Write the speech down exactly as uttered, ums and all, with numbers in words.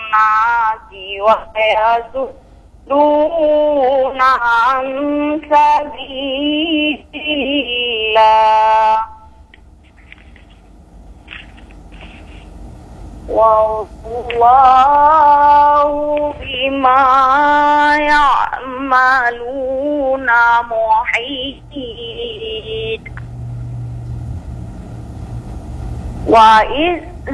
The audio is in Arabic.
الناس ويصدون عن سبيل الله والله بما يعملون محيط. وإذ